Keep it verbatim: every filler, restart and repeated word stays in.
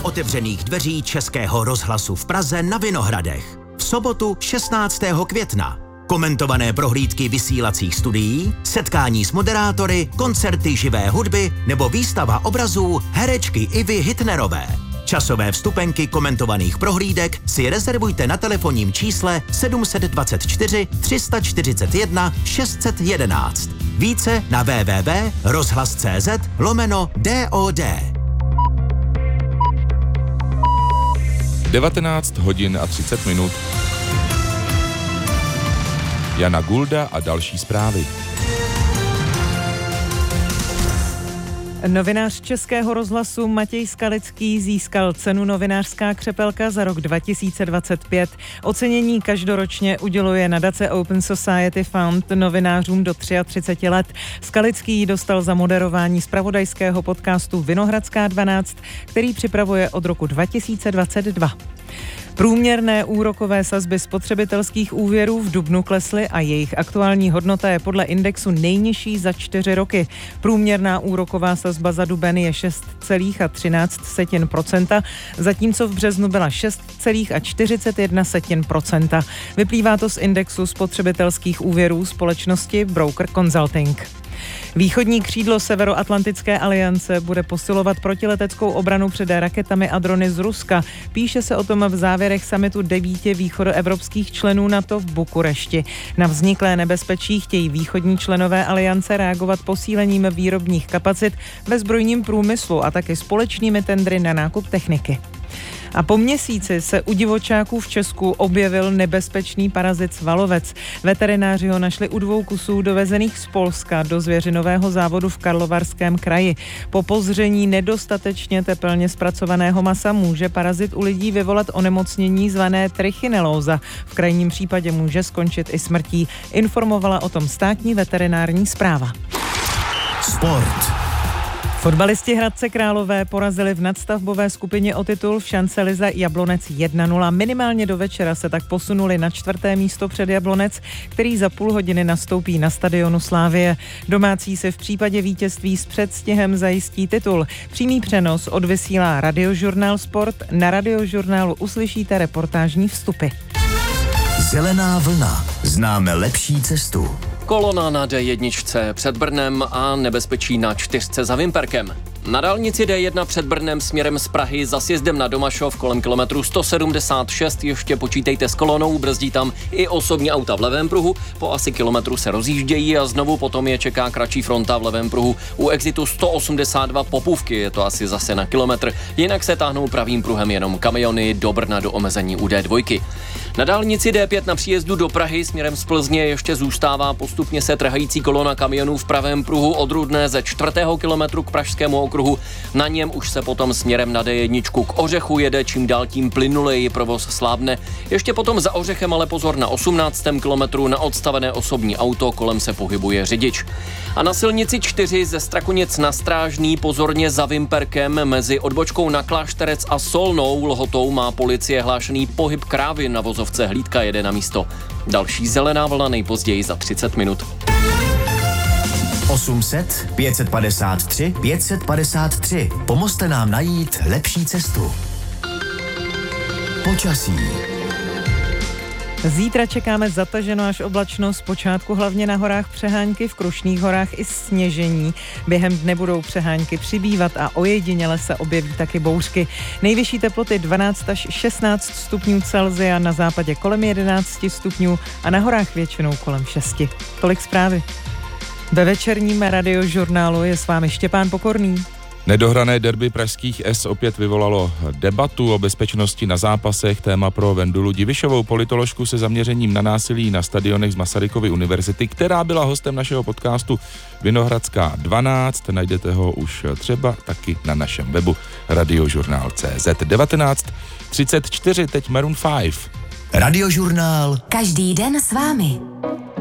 otevřených dveří Českého rozhlasu v Praze na Vinohradech. V sobotu šestnáctého května. Komentované prohlídky vysílacích studií, setkání s moderátory, koncerty živé hudby nebo výstava obrazů herečky Ivy Hitnerové. Časové vstupenky komentovaných prohlídek si rezervujte na telefonním čísle sedm dva čtyři, tři čtyři jedna, šest jedna jedna. Více na w w w tečka rozhlas tečka cz lomeno D O D. devatenáct hodin a třicet minut. Jana Gulda a další zprávy. Novinář Českého rozhlasu Matěj Skalický získal cenu Novinářská křepelka za rok dva tisíce dvacet pět. Ocenění každoročně uděluje nadace Open Society Fund novinářům do třiceti tří let. Skalický dostal za moderování zpravodajského podcastu Vinohradská dvanáct, který připravuje od roku dva tisíce dvacet dva. Průměrné úrokové sazby spotřebitelských úvěrů v dubnu klesly a jejich aktuální hodnota je podle indexu nejnižší za čtyři roky. Průměrná úroková sazba za duben je šest celá třináct procenta, zatímco v březnu byla šest celá čtyřicet jedna procenta. Vyplývá to z indexu spotřebitelských úvěrů společnosti Broker Consulting. Východní křídlo Severoatlantické aliance bude posilovat protileteckou obranu před raketami a drony z Ruska. Píše se o tom v závěrech summitu devíti východoevropských členů NATO v Bukurešti. Na vzniklé nebezpečí chtějí východní členové aliance reagovat posílením výrobních kapacit ve zbrojním průmyslu a taky společnými tendry na nákup techniky. A po měsíci se u divočáků v Česku objevil nebezpečný parazit svalovec. Veterináři ho našli u dvou kusů dovezených z Polska do zvěřinového závodu v Karlovarském kraji. Po pozření nedostatečně tepelně zpracovaného masa může parazit u lidí vyvolat onemocnění zvané trichinelóza. V krajním případě může skončit i smrtí. Informovala o tom státní veterinární správa. Sport. Fotbalisti Hradce Králové porazili v nadstavbové skupině o titul v šance Liza Jablonec jedna nula. Minimálně do večera se tak posunuli na čtvrté místo před Jablonec, který za půl hodiny nastoupí na stadionu Slavie. Domácí se v případě vítězství s předstihem zajistí titul. Přímý přenos odvysílá Radiožurnál Sport. Na Radiožurnálu uslyšíte reportážní vstupy. Zelená vlna. Známe lepší cestu. Kolona na D jedna před Brnem a nebezpečí na čtyřce za Vimperkem. Na dálnici D jedna před Brnem směrem z Prahy za sjezdem na Domašov kolem kilometru sto sedmdesát šest ještě počítejte s kolonou, brzdí tam i osobní auta v levém pruhu, po asi kilometru se rozjíždějí a znovu potom je čeká kratší fronta v levém pruhu u exitu sto osmdesát dva Popůvky, je to asi zase na kilometr, jinak se táhnou pravým pruhem jenom kamiony do Brna do omezení u D dva. Na dálnici D pět na příjezdu do Prahy směrem z Plzně ještě zůstává postupně se trhající kolona kamionů v pravém pruhu od Rudné ze čtvrtého kilometru k pražskému okruhu. Na něm už se potom směrem na D jedna k Ořechu jede čím dál tím plynuleji, provoz slábne. Ještě potom za Ořechem ale pozor na osmnáctém kilometru na odstavené osobní auto, kolem se pohybuje řidič. A na silnici čtyři ze Strakonic na Strážný pozorně za Vimperkem mezi odbočkou na Klášterec a Solnou Lhotou má policie hlášený pohyb krávy na vozovce, hlídka jede na místo. Další zelená vlna nejpozději za třicet minut. osm set, pět set padesát tři, pět set padesát tři. Pomozte nám najít lepší cestu. Počasí. Zítra čekáme zataženo až oblačno, zpočátku hlavně na horách přehánky, v Krušných horách i sněžení. Během dne budou přehánky přibývat a ojediněle se objeví taky bouřky. Nejvyšší teploty dvanáct až šestnáct stupňů Celsia, na západě kolem jedenáct stupňů a na horách většinou kolem šesti. Tolik zprávy. Ve večerním Radiožurnálu je s vámi Štěpán Pokorný. Nedohrané derby pražských S opět vyvolalo debatu o bezpečnosti na zápasech. Téma pro Vendulu Divišovou, politoložku se zaměřením na násilí na stadionech z Masarykovy univerzity, která byla hostem našeho podcastu Vinohradská dvanáct. Najdete ho už třeba taky na našem webu radiožurnál tečka cé zet. devatenáct třicet čtyři, teď Maroon pět. Radiožurnál. Každý den s vámi.